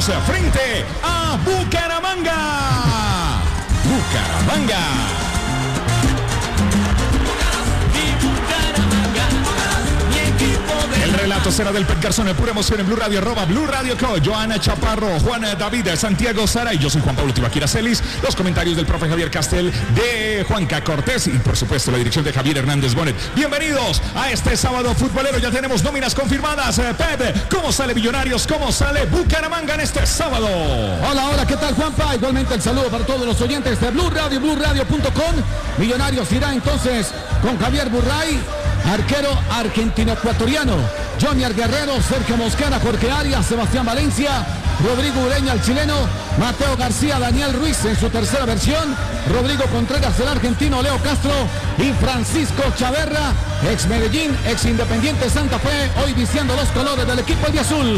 estamos frente a Bucaramanga. Bucaramanga. El relato será del Pet Garzón, en pura emoción en Blue Radio, @Blue Radio Co. Joana Chaparro, Juan David, Santiago Sara y yo soy Juan Pablo Tibaquira Celis. Los comentarios del profe Javier Castel, de Juanca Cortés y por supuesto la dirección de Javier Hernández Bonet. Bienvenidos a este sábado futbolero. Ya tenemos nóminas confirmadas. Pepe, ¿cómo sale Millonarios? ¿Cómo sale Bucaramanga en este sábado? Hola, ¿qué tal, Juanpa? Igualmente el saludo para todos los oyentes de Blue Radio, BlueRadio.com. Millonarios irá entonces con Javier Burray, arquero argentino-ecuatoriano, Jonier Guerrero, Sergio Mosquera, Jorge Arias, Sebastián Valencia, Rodrigo Ureña, el chileno, Mateo García, Daniel Ruiz en su tercera versión, Rodrigo Contreras, el argentino, Leo Castro y Francisco Chaverra, ex Medellín, ex Independiente Santa Fe, hoy vistiendo los colores del equipo albiazul.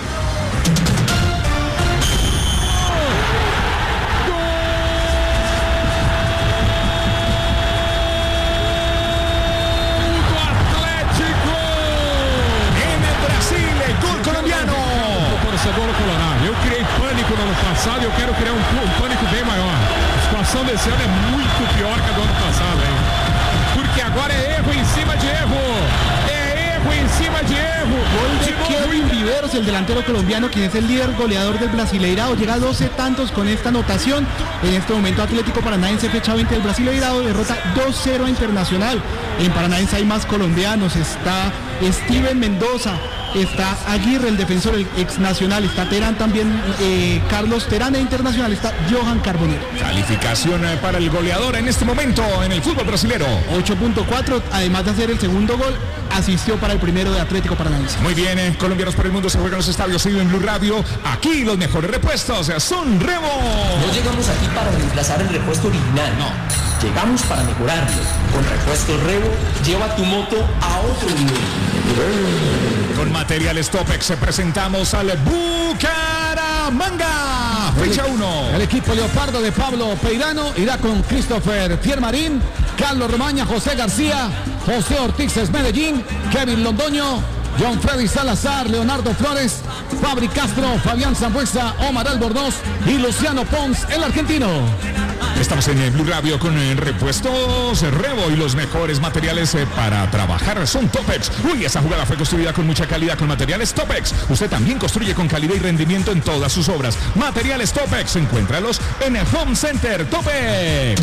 Bola colorada. Eu criei pânico no ano passado e eu quero criar um pânico bem maior. A situação desse ano é muito pior que a do ano passado, hein? Porque agora é erro em cima de erro. É erro em cima de erro. Gol de Kevin Viveros, el delantero colombiano, quien es el líder goleador del Brasileirao. Llega a 12 tantos con esta anotación. En este momento Atlético Paranaense, fecha 20 del Brasileirao, derrota 2-0 a Internacional. En Paranaense hay más colombianos. Está Steven Mendoza, está Aguirre, el defensor, el ex Nacional, está Terán también, Carlos Terán, e Internacional está Johan Carbonero. Calificación para el goleador en este momento en el fútbol brasilero. 8.4, además de hacer el segundo gol, asistió para el primero de Atlético Paranaense. Muy bien, colombianos por el mundo se juegan los estadios, seguido en Blue Radio. Aquí los mejores repuestos son Remo. No llegamos aquí para reemplazar el repuesto original, no. Llegamos para mejorarlo. Con Repuestos Remo, lleva tu moto a otro nivel. Con materiales Topex presentamos al Bucaramanga. Fecha 1. El equipo leopardo de Pablo Peirano irá con Christopher Fiermarín, Carlos Romaña, José García, José Ortiz es Medellín, Kevin Londoño, John Freddy Salazar, Leonardo Flores, Fabri Castro, Fabián Zambuesa, Omar Albornoz y Luciano Pons, el argentino. Estamos en Blue Radio con Repuestos Rebo y los mejores materiales para trabajar son Topex. Uy, esa jugada fue construida con mucha calidad con materiales Topex. Usted también construye con calidad y rendimiento en todas sus obras. Materiales Topex, encuéntralos en el Home Center Topex.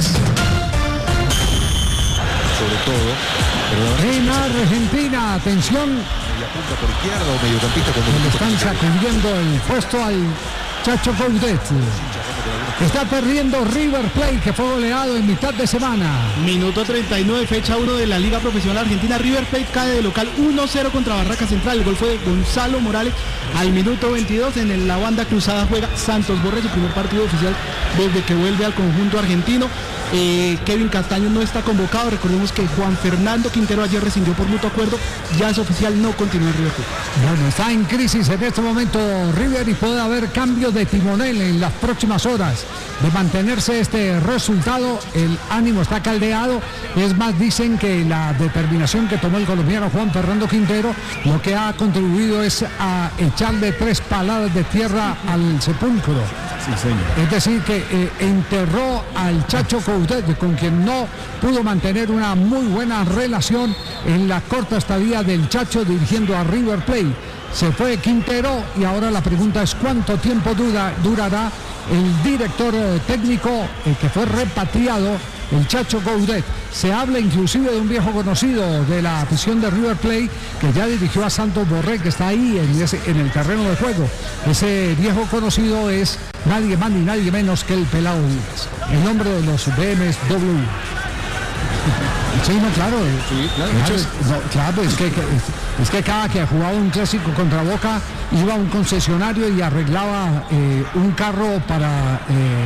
Sobre todo, en Argentina, atención, por izquierda o mediocampista, le están sacudiendo el puesto al Chacho Coudet. Está perdiendo River Plate, que fue goleado en mitad de semana. Minuto 39, fecha 1 de la Liga Profesional Argentina. River Plate cae de local 1-0 contra Barraca Central. El gol fue de Gonzalo Morales al minuto 22. En la banda cruzada juega Santos Borré, su primer partido oficial desde que vuelve al conjunto argentino. Kevin Castaño no está convocado. Recordemos que Juan Fernando Quintero ayer rescindió por mutuo acuerdo. Ya es oficial, no continúa en River Plate. Bueno, está en crisis en este momento River y puede haber cambios de timonel en las próximas horas. De mantenerse este resultado, el ánimo está caldeado. Es más, dicen que la determinación que tomó el colombiano Juan Fernando Quintero lo que ha contribuido es a echarle 3 paladas de tierra al sepulcro. Sí, señor. Es decir, que enterró al Chacho Coudet, con quien no pudo mantener una muy buena relación en la corta estadía del Chacho dirigiendo a River Plate. Se fue Quintero y ahora la pregunta es cuánto tiempo durará el director técnico que fue repatriado, el Chacho Coudet. Se habla inclusive de un viejo conocido de la afición de River Plate que ya dirigió a Santos Borré, que está ahí en el terreno de juego. Ese viejo conocido es nadie más ni nadie menos que el Pelao Díaz, el hombre de los BMW. Sí, no, claro. Sí, claro, es que cada que jugaba un clásico contra Boca iba a un concesionario y arreglaba un carro para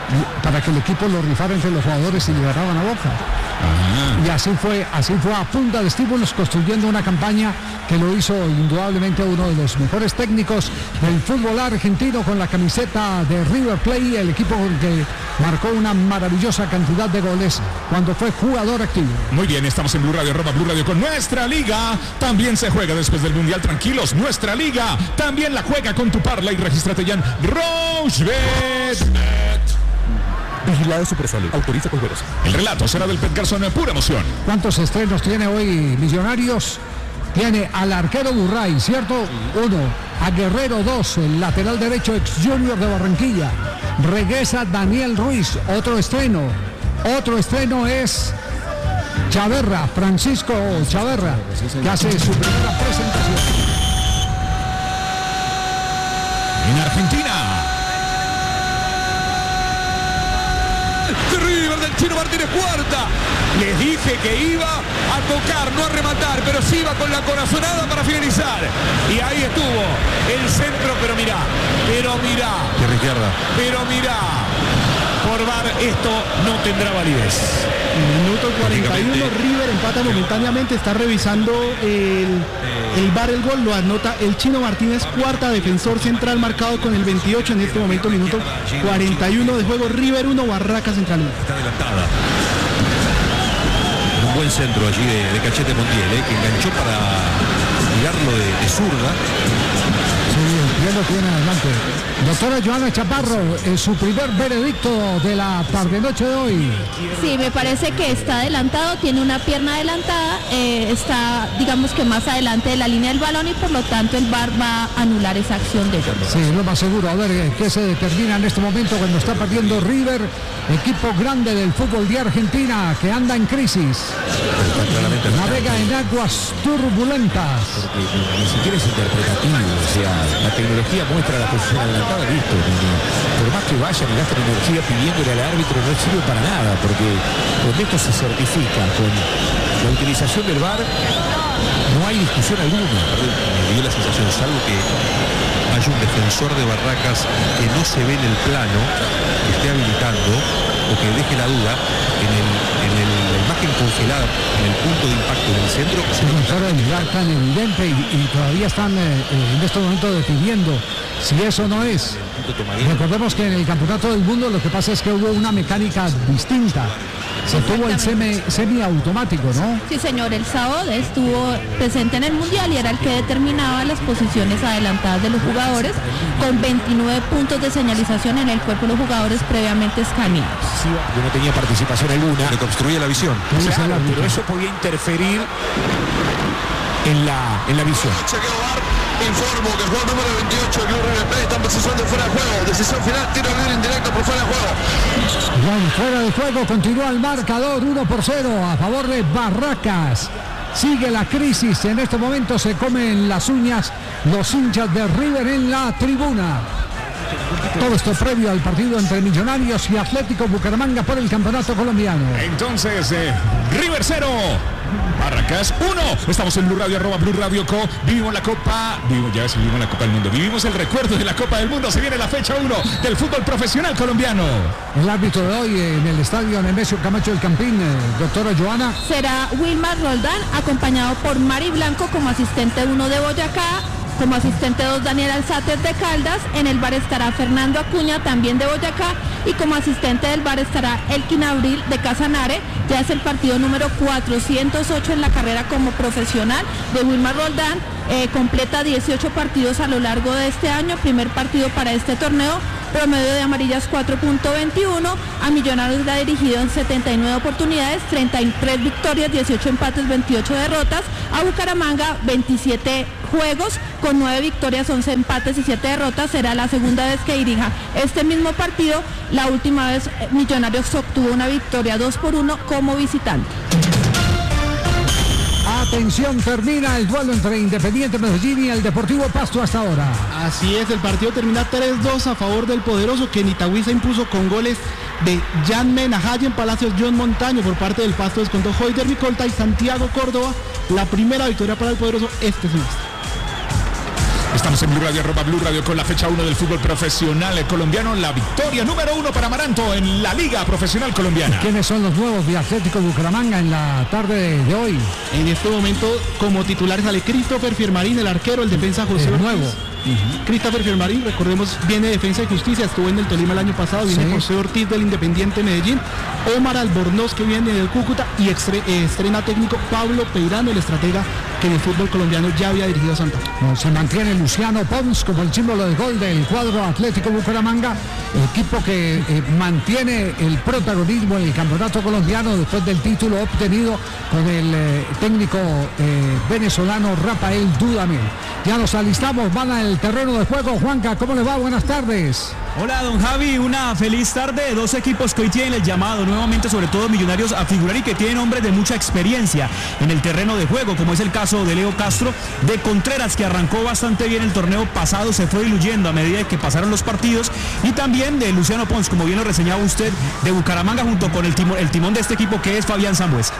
para que el equipo lo rifara entre los jugadores y liberaban a Boca. Y así fue a punta de estímulos, construyendo una campaña que lo hizo indudablemente uno de los mejores técnicos del fútbol argentino, con la camiseta de River Plate, el equipo que marcó una maravillosa cantidad de goles cuando fue jugador activo. Muy bien, estamos en Blue Radio, Blue Radio con nuestra liga. También se juega después del Mundial, tranquilos, nuestra liga también la juega con tu Parla y regístrate ya en Rochebet. Vigilado Supersólido. Autoriza con juegos. El relato será del Pet Garzón, pura emoción. ¿Cuántos estrenos tiene hoy Millonarios? Tiene al arquero Burray, ¿cierto? 1. A Guerrero 2, el lateral derecho ex Junior de Barranquilla. Regresa Daniel Ruiz, otro estreno. Otro estreno es Chaverra, Francisco Chaverra, que hace su primera presentación. En Argentina. River del Chino Martínez, cuarta. Les dije que iba a tocar, no a rematar, pero sí iba con la corazonada para finalizar. Y ahí estuvo el centro, pero mirá. Tierra izquierda. Pero mirá. Por VAR esto no tendrá validez. Minuto 41, River empata momentáneamente, está revisando el VAR, el gol lo anota el Chino Martínez, cuarta, defensor central marcado con el 28 en este momento, minuto 41 de juego, River 1, Barracas Central 1. Está adelantada. Un buen centro allí de Cachete Montiel, que enganchó para tirarlo de zurda. Sí, bien lo tiene adelante. Doctora Joana Chaparro, su primer veredicto de la tarde-noche de hoy. Sí, me parece que está adelantado, tiene una pierna adelantada, está, digamos que más adelante de la línea del balón y por lo tanto el VAR va a anular esa acción de ellos. Sí, lo más seguro. A ver qué se determina en este momento cuando está perdiendo River, equipo grande del fútbol de Argentina que anda en crisis. Navega en aguas turbulentas. Porque ni siquiera es interpretativo, o sea, la tecnología muestra la posición adelantada, listo. Por más que vayan y gasten energía pidiéndole al árbitro, no sirve para nada, porque cuando esto se certifica con la utilización del VAR, no hay discusión alguna. Me dio la sensación, salvo que haya un defensor de Barracas que no se ve en el plano, que esté habilitando o que deje la duda, la imagen congelada en el punto de impacto del centro. El VAR tan evidente y todavía están en este momento definiendo si eso no es. Recordemos que en el Campeonato del Mundo lo que pasa es que hubo una mecánica distinta. Se tuvo el semiautomático, ¿no? Sí, señor, el sábado estuvo presente en el Mundial y era el que determinaba las posiciones adelantadas de los jugadores con 29 puntos de señalización en el cuerpo de los jugadores previamente escaneados. Yo no tenía participación alguna. Le obstruía la visión. Claro, pero eso podía interferir en la visión. Informo que el juego número 28 que River Plate está en posición de fuera de juego. Decisión final, tiro libre indirecto por fuera de juego. Bueno, fuera de juego, continúa el marcador 1-0 a favor de Barracas. Sigue la crisis, en este momento se comen las uñas los hinchas de River en la tribuna. Todo esto previo al partido entre Millonarios y Atlético Bucaramanga por el campeonato colombiano. Entonces, River 0, Barracas 1. Estamos en Blue Radio, Blue Radio Co. Vivimos la Copa, vivimos la Copa del Mundo. Vivimos el recuerdo de la Copa del Mundo. Se viene la fecha 1 del fútbol profesional colombiano. El árbitro de hoy en el estadio Nemesio Camacho del Campín, doctora Joana. Será Wilmar Roldán, acompañado por Mari Blanco como asistente 1 de Boyacá. Como asistente 2, Daniel Alzate de Caldas. En el bar estará Fernando Acuña, también de Boyacá. Y como asistente del bar estará Elkin Abril de Casanare. Ya es el partido número 408 en la carrera como profesional de Wilmar Roldán. Completa 18 partidos a lo largo de este año. Primer partido para este torneo. Promedio de amarillas 4.21. A Millonarios le ha dirigido en 79 oportunidades, 33 victorias, 18 empates, 28 derrotas. A Bucaramanga 27 juegos con 9 victorias, 11 empates y 7 derrotas. Será la segunda vez que dirija este mismo partido. La última vez Millonarios obtuvo una victoria 2-1 como visitante. Atención, termina el duelo entre Independiente Medellín y el Deportivo Pasto hasta ahora. Así es, el partido termina 3-2 a favor del poderoso, que en Itagüí se impuso con goles de Jan Menahayen, Palacios, John Montaño. Por parte del Pasto descontó Hoyder Ricolta y Santiago Córdoba. La primera victoria para el poderoso este semestre. Estamos en Blue Radio, @Blue Radio, con la fecha 1 del fútbol profesional colombiano. La victoria número 1 para Amaranto en la Liga Profesional Colombiana. ¿Quiénes son los nuevos de Atlético Bucaramanga en la tarde de hoy? En este momento, como titular sale Christopher Firmarín, el arquero, el defensa José Ortiz. Nuevo. Christopher Firmarín, recordemos, viene de Defensa y Justicia, estuvo en el Tolima el año pasado, viene José Ortiz del Independiente Medellín, Omar Albornoz, que viene del Cúcuta, y estrena técnico Pablo Peirano, el estratega que en el fútbol colombiano ya había dirigido a Santa Fe. Se mantiene Luciano Pons como el símbolo de gol del cuadro Atlético Bucaramanga, equipo que mantiene el protagonismo en el campeonato colombiano después del título obtenido con el técnico venezolano Rafael Dudamel. Ya nos alistamos, van al terreno de juego. Juanca, ¿cómo les va? Buenas tardes. Hola, don Javi, una feliz tarde. Dos equipos que hoy tienen el llamado nuevamente, sobre todo Millonarios, a figurar y que tienen hombres de mucha experiencia en el terreno de juego, como es el caso de Leo Castro, de Contreras, que arrancó bastante bien el torneo pasado, se fue diluyendo a medida que pasaron los partidos, y también de Luciano Pons, como bien lo reseñaba usted, de Bucaramanga, junto con el timón de este equipo, que es Fabián Sambuesa.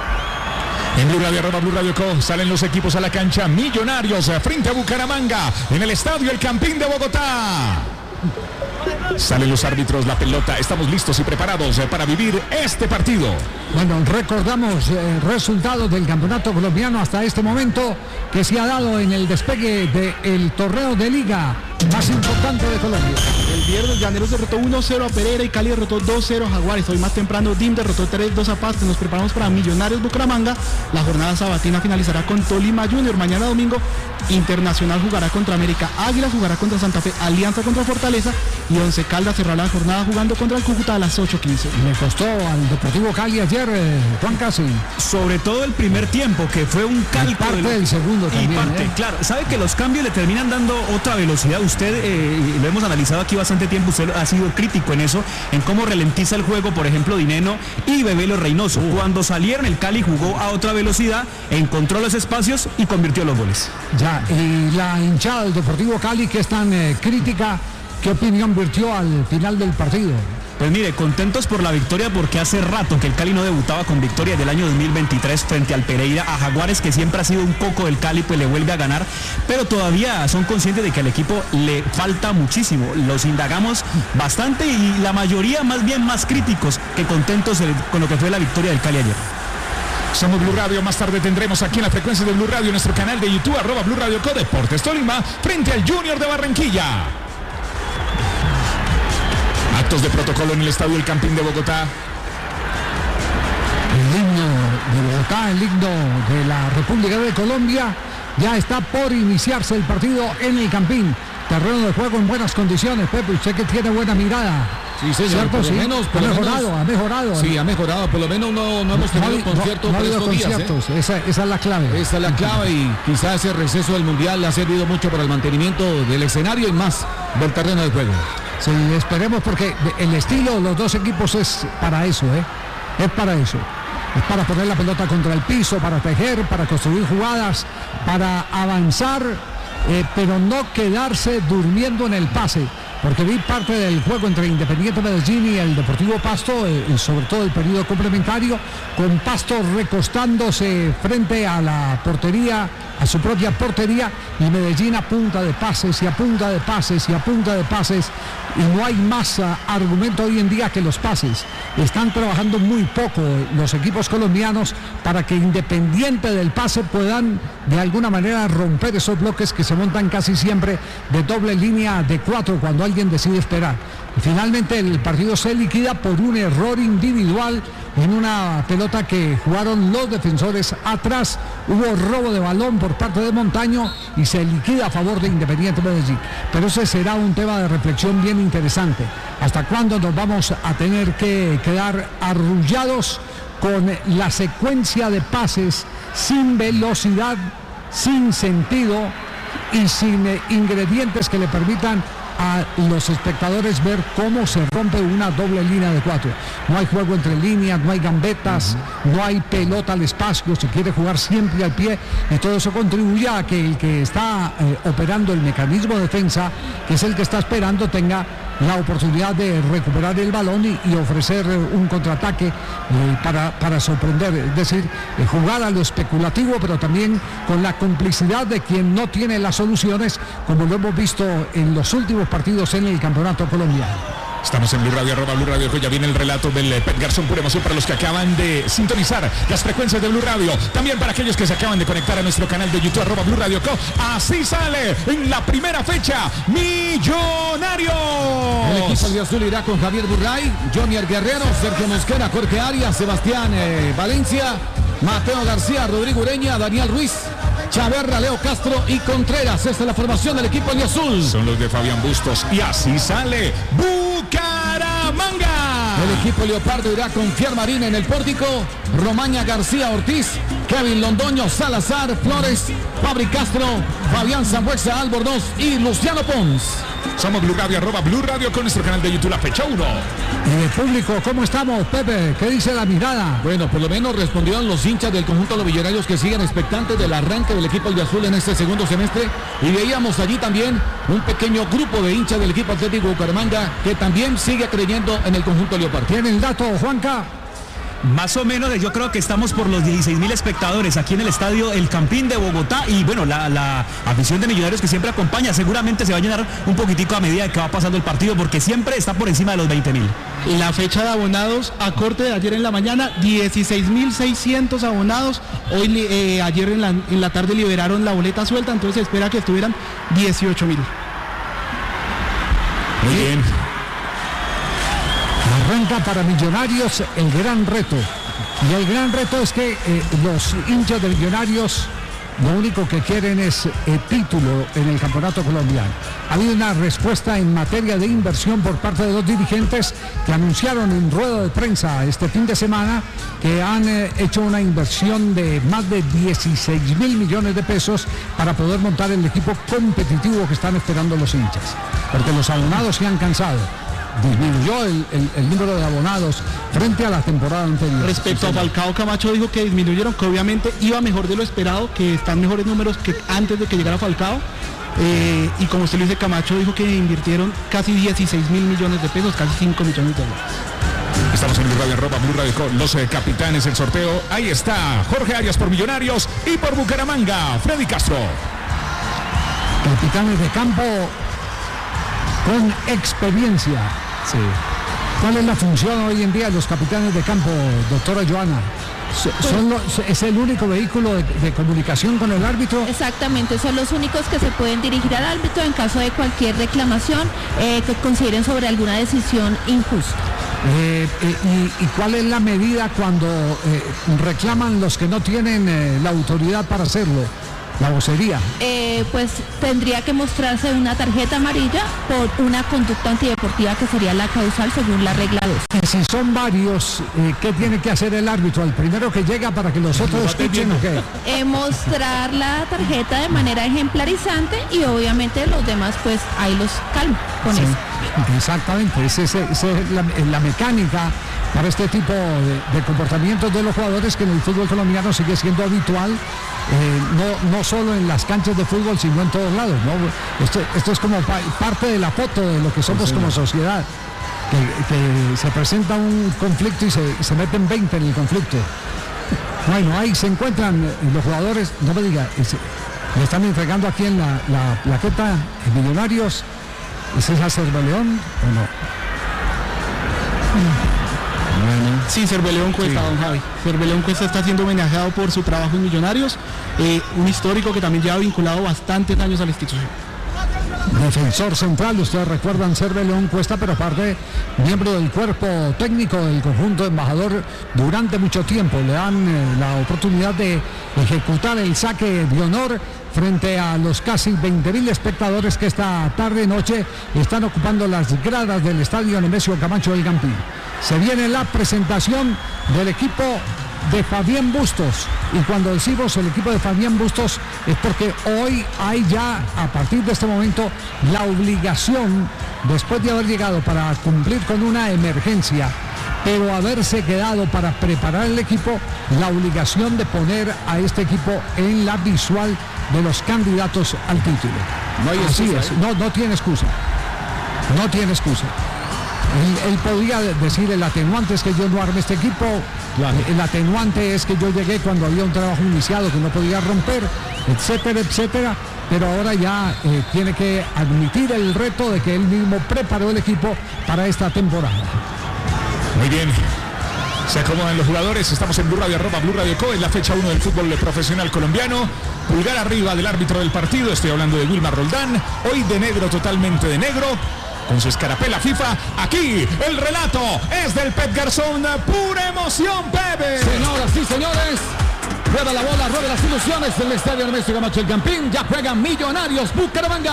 En Blue Radio, @Blue Radio Co, salen los equipos a la cancha. Millonarios frente a Bucaramanga en el estadio El Campín de Bogotá. Salen los árbitros, la pelota. Estamos listos y preparados para vivir este partido. Bueno, recordamos resultados del campeonato colombiano hasta este momento que se ha dado en el despegue del torneo de liga más importante de Colombia. El viernes Llaneros derrotó 1-0 a Pereira y Cali derrotó 2-0 a Jaguares. Hoy más temprano DIM derrotó 3-2 a Pasto. Nos preparamos para Millonarios Bucaramanga. La jornada sabatina finalizará con Tolima Junior. Mañana domingo Internacional jugará contra América, Águilas jugará contra Santa Fe, Alianza contra Fortaleza y Once Caldas cerrará la jornada jugando contra el Cúcuta a las 8:15. Le costó al Deportivo Cali ayer, Juan Casi. Sobre todo el primer tiempo, que fue un cálculo. Parte del segundo también. Y parte, claro. Sabe que los cambios le terminan dando otra velocidad. Usted, lo hemos analizado aquí bastante tiempo, usted ha sido crítico en eso, en cómo ralentiza el juego, por ejemplo, Dineno y Bebelo Reynoso. Cuando salieron, el Cali jugó a otra velocidad, encontró los espacios y convirtió los goles. Ya, y la hinchada del Deportivo Cali, que es tan crítica, ¿qué opinión vertió al final del partido? Pues mire, contentos por la victoria, porque hace rato que el Cali no debutaba con victoria del año 2023 frente al Pereira. A Jaguares, que siempre ha sido un coco del Cali, pues le vuelve a ganar, pero todavía son conscientes de que al equipo le falta muchísimo. Los indagamos bastante y la mayoría más bien más críticos que contentos con lo que fue la victoria del Cali ayer. Somos Blue Radio, más tarde tendremos aquí en la frecuencia de Blue Radio nuestro canal de YouTube, @Blue Radio Co, Deportes Tolima frente al Junior de Barranquilla. Actos de protocolo en el estadio El Campín de Bogotá. El himno de Bogotá, el himno de la República de Colombia, ya está por iniciarse el partido en el Campín. Terreno de juego en buenas condiciones, Pepe, usted que tiene buena mirada. Sí, señor, ¿cierto? por Sí, lo menos, ha mejorado. Sí, ha mejorado, por lo menos no hemos tenido conciertos por estos días. Esa es la clave. Esa es la clave, y quizás ese receso del Mundial le ha servido mucho para el mantenimiento del escenario y más del terreno de juego. Sí, esperemos, porque el estilo de los dos equipos es para eso, es para eso. Es para poner la pelota contra el piso, para tejer, para construir jugadas, para avanzar, pero no quedarse durmiendo en el pase. Porque vi parte del juego entre Independiente Medellín y el Deportivo Pasto, sobre todo el periodo complementario, con Pasto recostándose frente a la portería, a su propia portería, y Medellín a punta de pases y a punta de pases y a punta de pases, y no hay más argumento hoy en día que los pases. Están trabajando muy poco los equipos colombianos para que, independiente del pase, puedan de alguna manera romper esos bloques que se montan casi siempre de doble línea de 4 cuando alguien decide esperar. Y finalmente el partido se liquida por un error individual en una pelota que jugaron los defensores atrás. Hubo robo de balón por parte de Montaño y se liquida a favor de Independiente Medellín. Pero ese será un tema de reflexión bien interesante. ¿Hasta cuándo nos vamos a tener que quedar arrullados con la secuencia de pases sin velocidad, sin sentido y sin ingredientes que le permitan a los espectadores ver cómo se rompe una doble línea de 4? No hay juego entre líneas, no hay gambetas, no hay pelota al espacio, se quiere jugar siempre al pie, y todo eso contribuye a que el que está operando el mecanismo de defensa, que es el que está esperando, tenga la oportunidad de recuperar el balón y ofrecer un contraataque para sorprender, es decir, jugar a lo especulativo, pero también con la complicidad de quien no tiene las soluciones, como lo hemos visto en los últimos partidos en el campeonato colombiano. Estamos en Blue Radio, @Blue Radio. Ya viene el relato del Pep Garzón, pura emoción para los que acaban de sintonizar las frecuencias de Blue Radio. También para aquellos que se acaban de conectar a nuestro canal de YouTube, @Blue Radio Co. Así sale en la primera fecha, Millonarios. El equipo de azul irá con Javier Burray, Jonier Guerrero, Sergio Mosquera, Jorge Arias, Sebastián Valencia, Mateo García, Rodrigo Ureña, Daniel Ruiz, Chaverra, Leo Castro y Contreras. Esta es la formación del equipo de azul. Son los de Fabián Bustos y así sale Bucaramanga. El equipo leopardo irá con Fier Marín en el pórtico, Romaña García Ortiz, Kevin Londoño, Salazar, Flores, Fabri Castro, Fabián Zambuesa, Albornoz y Luciano Pons. Somos Blue Radio, @Blue Radio con nuestro canal de YouTube, la fecha 1. Y el público, ¿cómo estamos, Pepe? ¿Qué dice la mirada? Bueno, por lo menos respondieron los hinchas del conjunto de los Millonarios que siguen expectantes del arranque del equipo de azul en este segundo semestre. Y veíamos allí también un pequeño grupo de hinchas del equipo Atlético Bucaramanga que también sigue creyendo en el conjunto leopardo. ¿Tiene el dato, Juanca? Más o menos, yo creo que estamos por los 16.000 espectadores aquí en el estadio El Campín de Bogotá, y bueno, la afición de Millonarios que siempre acompaña, seguramente se va a llenar un poquitico a medida que va pasando el partido, porque siempre está por encima de los 20.000. La fecha de abonados a corte de ayer en la mañana, 16.600 abonados. Hoy, ayer en la tarde liberaron la boleta suelta, entonces se espera que estuvieran 18.000. Muy bien. Arranca para Millonarios el gran reto. Y el gran reto es que los hinchas de Millonarios lo único que quieren es título en el campeonato colombiano. Ha habido una respuesta en materia de inversión por parte de los dirigentes que anunciaron en rueda de prensa este fin de semana que han hecho una inversión de más de 16.000 millones de pesos para poder montar el equipo competitivo que están esperando los hinchas. Porque los abonados se han cansado. Disminuyó el número de abonados frente a la temporada anterior. Respecto a Falcao, Camacho dijo que disminuyeron, que obviamente iba mejor de lo esperado, que están mejores números que antes de que llegara Falcao. Y como usted lo dice, Camacho dijo que invirtieron casi 16.000 millones de pesos, casi 5 millones de dólares. Estamos en Blue Radio, @Blue Radio con los capitanes, el sorteo. Ahí está Jorge Arias por Millonarios y por Bucaramanga, Freddy Castro. Capitanes de campo con experiencia. Sí. ¿Cuál es la función hoy en día de los capitanes de campo, doctora Joana? ¿Es el único vehículo de comunicación con el árbitro? Exactamente, son los únicos que se pueden dirigir al árbitro en caso de cualquier reclamación que consideren sobre alguna decisión injusta. ¿Y cuál es la medida cuando reclaman los que no tienen la autoridad para hacerlo? La vocería. Pues tendría que mostrarse una tarjeta amarilla por una conducta antideportiva que sería la causal según la regla 2. Y si son varios, ¿qué tiene que hacer el árbitro? ¿El primero que llega para que los otros escuchen o qué? Mostrar la tarjeta de manera ejemplarizante y obviamente los demás pues ahí los calma con Sí, eso. exactamente, esa es la mecánica para este tipo de comportamientos de los jugadores que en el fútbol colombiano sigue siendo habitual, no solo en las canchas de fútbol, sino en todos lados, ¿no? Esto es como parte de la foto de lo que somos como sociedad, que se presenta un conflicto y se meten 20 en el conflicto. Bueno, ahí se encuentran los jugadores, no me diga, le están entregando aquí en la plaqueta en Millonarios. ¿Es esa Cerveleón o no? Sí, Cerveleón Cuesta, don Javi. Cerveleón Cuesta está siendo homenajeado por su trabajo en Millonarios, un histórico que también lleva vinculado bastantes años a la institución. Defensor central, ustedes recuerdan Cerveleón Cuesta, pero aparte miembro del cuerpo técnico del conjunto embajador durante mucho tiempo. Le dan la oportunidad de ejecutar el saque de honor frente a los casi 20.000 espectadores que esta tarde-noche están ocupando las gradas del estadio Nemesio Camacho del Campín. Se viene la presentación del equipo de Fabián Bustos, y cuando decimos el equipo de Fabián Bustos es porque hoy hay ya, a partir de este momento, la obligación, después de haber llegado para cumplir con una emergencia, pero haberse quedado para preparar el equipo, la obligación de poner a este equipo en la visual de los candidatos al título. No hay Así excusa, es, no tiene excusa. No tiene excusa. Él podía decir el atenuante es que yo no armé este equipo, claro. El atenuante es que yo llegué cuando había un trabajo iniciado que no podía romper, etcétera, etcétera, pero ahora ya tiene que admitir el reto de que él mismo preparó el equipo para esta temporada. Muy bien. Se acomodan los jugadores, estamos en Blue Radio, @Blue Radio Co, en la fecha 1 del fútbol profesional colombiano. Pulgar arriba del árbitro del partido, estoy hablando de Wilmar Roldán, hoy de negro, totalmente de negro, con su escarapela FIFA. Aquí el relato es del Pep Garzón, pura emoción, Pepe. Señoras y señores, rueda la bola, rueda las ilusiones del estadio Ernesto Camacho El Campín. Ya juegan Millonarios Bucaramanga.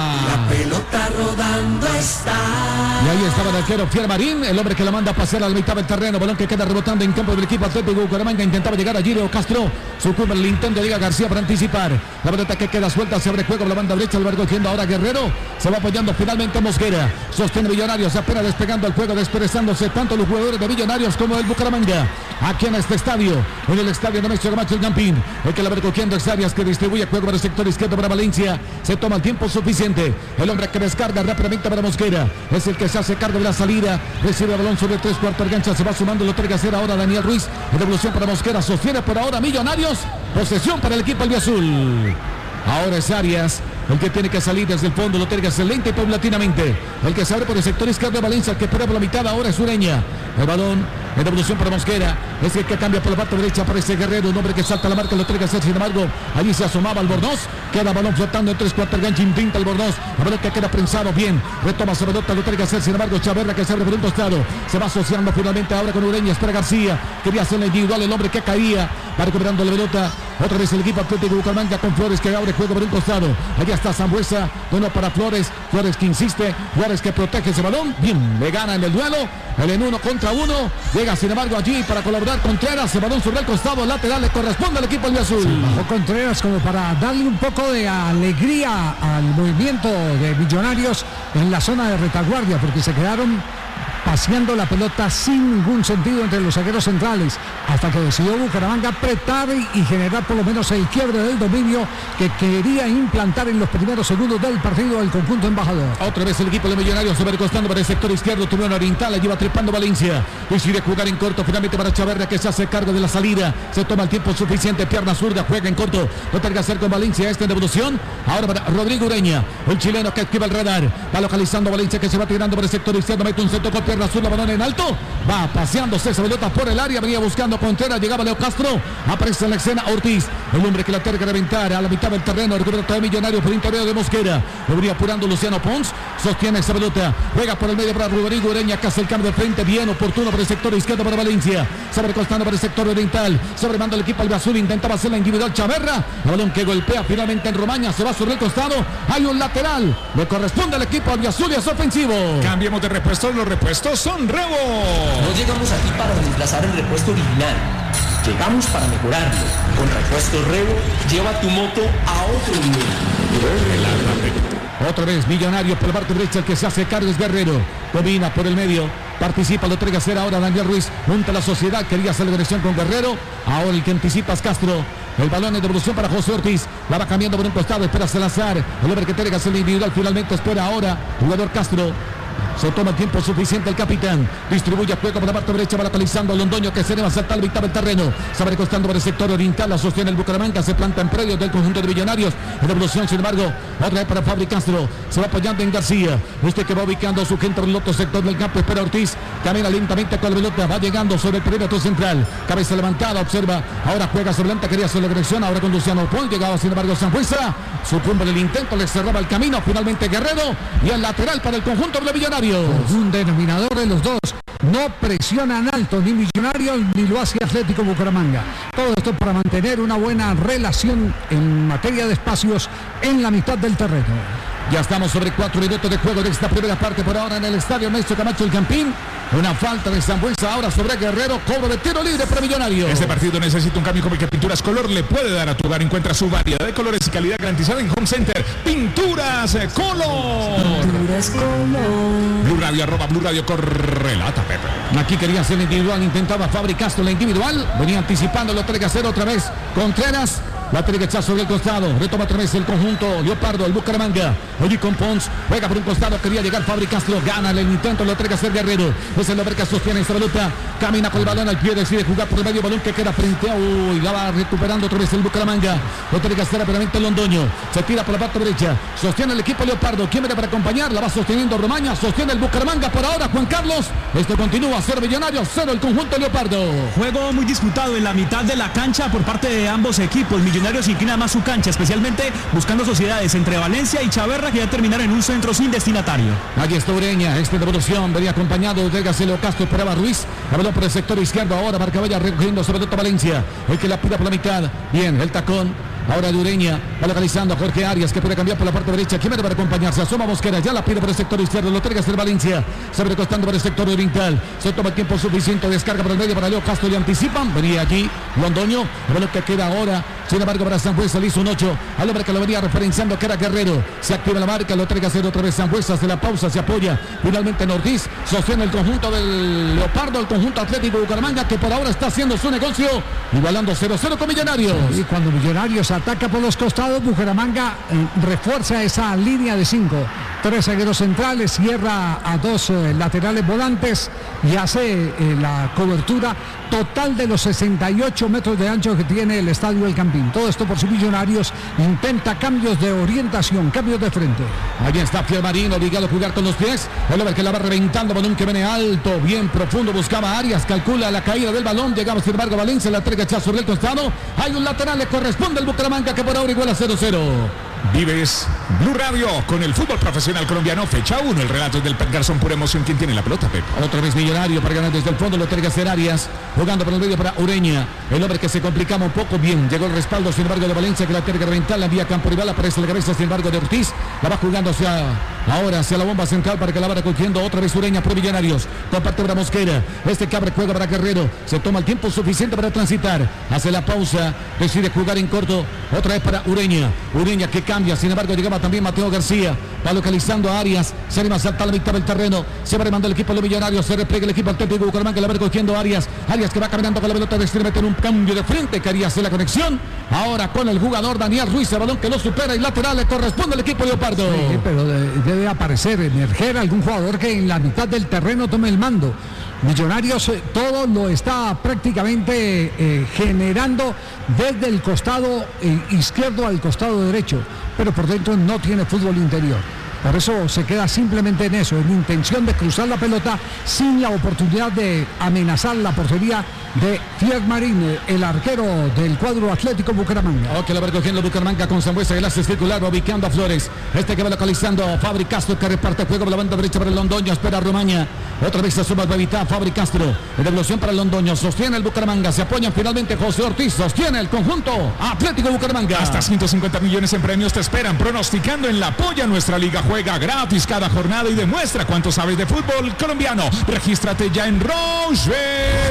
La pelota rodando está. Y ahí estaba el arquero Fier Marín, el hombre que la manda a pasear a la mitad del terreno. Balón que queda rebotando en campo del equipo Atlético Bucaramanga. Intentaba llegar allí Leo Castro. Sucumbe el intento de Liga García para anticipar. La pelota que queda suelta, se abre juego por la banda derecha. Alberto cogiendo ahora Guerrero. Se va apoyando finalmente Mosquera. Sostiene Millonarios, apenas despegando el juego, desperezándose tanto los jugadores de Millonarios como del Bucaramanga. Aquí en este estadio, en el estadio Ernesto Camacho El Campín. El que la va cogiendo es Arias, que distribuye juego para el sector izquierdo para Valencia. Se toma el tiempo suficiente. El hombre que descarga rápidamente para Mosquera es el que se hace cargo de la salida. Recibe el balón sobre 3/4 gancha. Se va sumando, lo tiene que hacer ahora Daniel Ruiz. Devolución para Mosquera. Sostiene por ahora Millonarios. Posesión para el equipo albiazul. Ahora es Arias el que tiene que salir desde el fondo, lo tiene que hacer lenta y paulatinamente. El que se abre por el sector izquierdo de Valencia, el que prueba por la mitad ahora es Ureña. El balón en devolución para Mosquera, es el que cambia por la parte derecha, aparece Guerrero, un hombre que salta la marca, lo tiene que hacer, sin embargo, allí se asomaba Albornoz, queda balón flotando en 3/4 gancho, intenta Albornoz, a ver que queda prensado bien, retoma su pelota, lo tiene que hacer, sin embargo, Chaverra que se abre por un costado, se va asociando finalmente ahora con Ureña, espera García, quería hacer la individual, el hombre que caía, va recuperando la pelota, otra vez el equipo Atlético Bucaramanga con Flores que abre juego por un costado, allá está Sambuesa, bueno para Flores, Flores que insiste, Flores que protege ese balón, bien, le gana en el duelo, el en 1 contra 1, llega sin embargo allí para colaborar Contreras, el balón sobre el costado lateral le corresponde al equipo albiazul. Bajó Contreras como para darle un poco de alegría al movimiento de Millonarios en la zona de retaguardia, porque se quedaron paseando la pelota sin ningún sentido entre los zagueros centrales, hasta que decidió Bucaramanga apretar y generar por lo menos el quiebre del dominio que quería implantar en los primeros segundos del partido del conjunto embajador. Otra vez el equipo de Millonarios sobre costando para el sector izquierdo, tuvieron oriental, allí va trepando Valencia, decide jugar en corto finalmente para Chaverra que se hace cargo de la salida, se toma el tiempo suficiente, pierna zurda, juega en corto, lo tiene que hacer con Valencia, esta en devolución, ahora para Rodrigo Ureña, el chileno que activa el radar, va localizando Valencia que se va tirando por el sector izquierdo, mete un centro con pierna zurda, balón en alto, va paseándose esa pelota por el área, venía buscando Contreras, llegaba Leo Castro, aparece en la escena Ortiz, el hombre que la tiene que reventar a la mitad del terreno, recupera todo Millonarios por interior de Mosquera, lo venía apurando Luciano Pons, sostiene esa pelota, juega por el medio para Rodrigo Ureña, que hace el cambio de frente, bien oportuno por el sector izquierdo para Valencia, se abre costando por el sector oriental, sobremando el equipo albiazul, intentaba hacer la individual Chaverra, el balón que golpea finalmente en Romaña, se va sobre el costado, hay un lateral, le corresponde al equipo albiazul y es ofensivo. Cambiemos de repuestos, los repuestos son Rebo. No llegamos aquí para reemplazar el repuesto original, llegamos para mejorarlo. Con Repuestos Rebo, lleva tu moto a otro nivel. Otra vez Millonarios por la parte derecha, el que se hace cargo es Guerrero, domina por el medio, participa, lo tiene que hacer ahora Daniel Ruiz, junta a la sociedad, quería hacer la agresión con Guerrero, ahora el que anticipa es Castro, el balón en devolución para José Ortiz, la va cambiando por un costado, espera Salazar, el hombre que tiene que hacer la individual, finalmente espera ahora, jugador Castro. Se toma el tiempo suficiente el capitán. Distribuye juego por la parte derecha, va localizando a Londoño que se debe saltar al mitad del terreno. Se va recostando por el sector oriental, la sostiene el Bucaramanga, se planta en predio del conjunto de Millonarios. En devolución, sin embargo, otra vez para Fabri Castro. Se va apoyando en García. Este que va ubicando a su gente por el otro sector del campo. Espera Ortiz. Camina lentamente con la pelota. Va llegando sobre el perímetro central. Cabeza levantada, observa. Ahora juega sobre Lenta, quería hacer la agresión. Ahora con Luciano Pol. Llegaba sin embargo Sanfuesa. Sucumbe en el intento, le cerraba el camino. Finalmente Guerrero. Y el lateral para el conjunto de Millonarios. Un denominador de los dos, no presionan alto ni Millonarios ni lo hace Atlético Bucaramanga. Todo esto para mantener una buena relación en materia de espacios en la mitad del terreno. Ya estamos sobre 4 minutos de juego de esta primera parte por ahora en el estadio Ernesto Camacho El Campín. Una falta de Sambuesa ahora sobre Guerrero, cobro de tiro libre para Millonarios. Este partido necesita un cambio como el que Pinturas Color le puede dar a tu hogar. Encuentra su variedad de colores y calidad garantizada en Home Center. Pinturas Color. Pinturas Color. Blue Radio, @Blue Radio Correlata, Pepe. Aquí quería hacer la individual, intentaba Fabri Castro la individual. Venía anticipando, lo tiene que hacer otra vez Contreras. La tiene que echar sobre el costado. Retoma otra vez el conjunto Leopardo, el Bucaramanga. Allí con Pons. Juega por un costado. Quería llegar Fabri Castro. Gana el intento. Lo tiene que hacer Guerrero. Es el hombre que sostiene esta pelota. Camina por el balón al pie. Decide jugar por el medio balón que queda frente a. Uy, la va recuperando otra vez el Bucaramanga. Lo tiene que hacer rápidamente Londoño. Se tira por la parte derecha. Sostiene el equipo Leopardo. ¿Quién viene para acompañar? La va sosteniendo Romaña. Sostiene el Bucaramanga por ahora. Juan Carlos. Esto continúa. 0 Millonarios. 0 el conjunto Leopardo. Juego muy disputado en la mitad de la cancha por parte de ambos equipos. Millonarios inclina más su cancha, especialmente buscando sociedades entre Valencia y Chaverra, que ya terminaron en un centro sin destinatario. Allí está Ureña, esta devolución venía acompañado de Gacelo Castro, esperaba Ruiz, habló por el sector izquierdo, ahora Marcavalla recogiendo sobre todo Valencia, el que la pida por la mitad, bien, el tacón. Ahora de Ureña, va localizando a Jorge Arias, que puede cambiar por la parte derecha. ¿Quién viene para acompañarse? Asoma Mosquera, ya la pide por el sector izquierdo. Lo tiene que hacer Valencia, sobrecostando por el sector oriental. Se toma el tiempo suficiente, descarga por el medio para Leo Castro y anticipan. Venía aquí Londoño, el lo que queda ahora. Sin embargo, para Sanfuesa le hizo un 8. Al hombre que lo venía referenciando, que era Guerrero. Se activa la marca, lo tiene que hacer otra vez Sanfuesa. Hace la pausa, se apoya. Finalmente Ortiz sostiene el conjunto del Leopardo, el conjunto Atlético Bucaramanga, que por ahora está haciendo su negocio, igualando 0-0 con Millonarios. Y cuando Millonarios ataca por los costados, Bucaramanga refuerza esa línea de 5. 3 zagueros centrales, cierra a 2 laterales volantes y hace la cobertura total de los 68 metros de ancho que tiene el estadio El Campín. Todo esto por si Millonarios intenta cambios de orientación, cambios de frente. Allí está Fiel Marín, obligado a jugar con los pies. El hombre que la va reventando, balón que viene alto, bien profundo, buscaba a Arias, calcula la caída del balón, llegaba sin embargo Valencia, la entrega echada sobre el costado. Hay un lateral, le corresponde al Bucaramanga, que por ahora igual a 0-0. Vives Blue Radio con el fútbol profesional colombiano, fecha 1. El relato es del Pep Garzón, pura emoción. ¿Quién tiene la pelota, Pep? Otra vez Millonario para ganar desde el fondo, lo tiene que hacer Arias, jugando por el medio para Ureña, el hombre que se complicaba un poco, bien, llegó el respaldo, sin embargo, de Valencia, que la tiene que reventar, la envía a campo rival, aparece la cabeza, sin embargo, de Ortiz, la va jugando hacia la bomba central para que la vaya cogiendo otra vez Ureña por Millonarios, comparte para Mosquera, este cabre juega para Guerrero, se toma el tiempo suficiente para transitar, hace la pausa, decide jugar en corto, otra vez para Ureña que cambia, sin embargo, llegaba también Mateo García, va localizando a Arias, se anima a saltar la mitad del terreno, se va remando el equipo de los Millonarios, se repliega el equipo Atlético Bucaramanga, la va recogiendo a Arias que va caminando con la pelota, decide meter un cambio de frente, quería hacer la conexión, ahora con el jugador Daniel Ruiz, el balón que lo supera y lateral le corresponde al equipo Leopardo. Sí, pero debe aparecer, emerger algún jugador que en la mitad del terreno tome el mando. Millonarios todo lo está prácticamente generando desde el costado izquierdo al costado derecho, pero por dentro no tiene fútbol interior. Por eso se queda simplemente en eso, en intención de cruzar la pelota sin la oportunidad de amenazar la portería de Fiel Marín, el arquero del cuadro Atlético Bucaramanga. Ok, lo va recogiendo Bucaramanga con Sambuesa, el hace circular, ubicando a Flores. Este que va localizando a Fabri Castro, que reparte el juego por la banda derecha para el Londoño, espera a Romaña. Otra vez se suma a evitar Fabri Castro. En devolución para el Londoño, sostiene el Bucaramanga, se apoyan finalmente José Ortiz, sostiene el conjunto Atlético Bucaramanga. Hasta 150 millones en premios te esperan, pronosticando en la Polla. Nuestra liga juega gratis cada jornada y demuestra cuánto sabes de fútbol colombiano. Regístrate ya en Rochebet.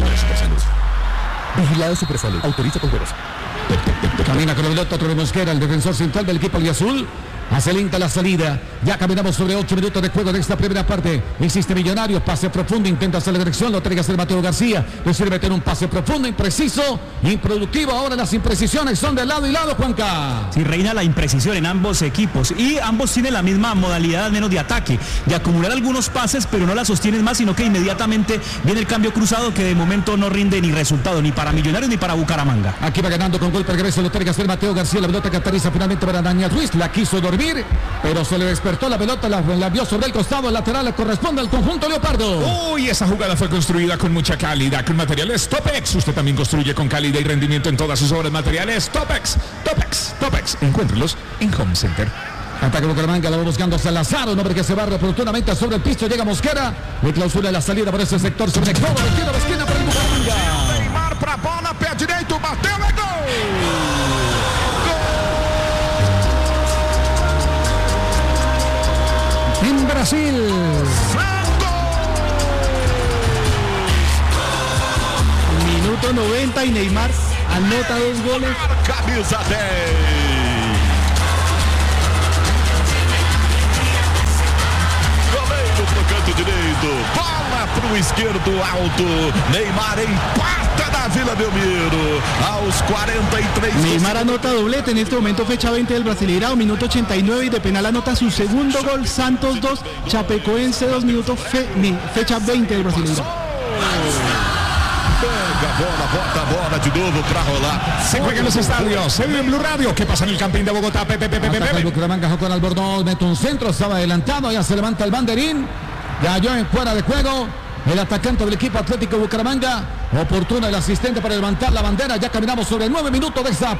Vigilado Supersalud. Autoriza con juegos. Camina con el pelota otro de Mosquera, el defensor central del equipo Azul. Hace lenta la salida. Ya caminamos sobre 8 minutos de juego de esta primera parte. Insiste Millonarios, pase profundo, intenta hacer la dirección, lo tiene que hacer Mateo García. Decide meter un pase profundo, impreciso, improductivo. Ahora las imprecisiones son de lado y lado, Juanca. Sí, reina la imprecisión en ambos equipos y ambos tienen la misma modalidad, al menos de ataque, de acumular algunos pases, pero no la sostienen más, sino que inmediatamente viene el cambio cruzado que de momento no rinde ni resultado, ni para Millonarios ni para Bucaramanga. Aquí va ganando con golpe de regreso, lo tiene que hacer Mateo García. La pelota que aterriza finalmente para Daniel Ruiz, la quiso dormir, pero se le despertó la pelota, la vio sobre el costado, el lateral le corresponde al conjunto Leopardo. Uy, esa jugada fue construida con mucha calidad, con materiales Topex. Usted también construye con calidad y rendimiento en todas sus obras. Materiales Topex. Encuéntrelos en Home Center. Ataque Bucaramanga, la va buscando Salazar, un hombre que se barra oportunamente sobre el piso, llega Mosquera, le clausura la salida por ese sector, sobre todo, esquina para el Bucaramanga. Neymar pra bola, pé direito, bateu, é gol! En Brasil. Minuto 90 y Neymar anota 2 goles. Camisa 10. Goleiro pro canto direito. Bola pro esquerdo alto. Neymar empata na Vila Belmiro. Aos 43. Neymar anota doblete en este momento, fecha 20 del Brasileirao, minuto 89, y de penal anota su segundo gol. Santos 2, Chapecoense 2, minuto fecha 20 del Brasileirao. Pega a bola, bota a bola de novo para rolar. Se juega en los estadios, se vive en Blue Radio. ¿Qué pasa en el Campín de Bogotá? El Bucaramanga jugó con Albornoz, mete un centro, estaba adelantado, ya se levanta el banderín. Ya halló en fuera de juego el atacante del equipo Atlético Bucaramanga. Oportuno el asistente para levantar la bandera. Ya caminamos sobre 9 minutos de esta